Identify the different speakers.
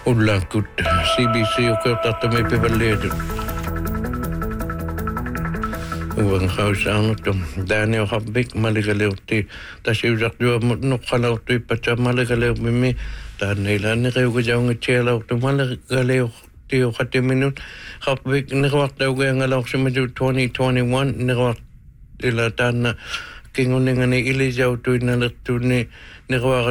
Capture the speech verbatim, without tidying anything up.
Speaker 1: Ullakut C B C o kertatta me pevaleedu. Uang khausaanut Daniel Habik maligaleuti tasiusaqtua nuqqalauti patsa maligaleu mimi taanneilani qeugajaunga tialautu maligaleu tio khati minut Habik niqwaqtaugeangalauqsimaju twenty twenty-one niqwaq ila taanna kinguningani ilijautuinalertuni niqwaqa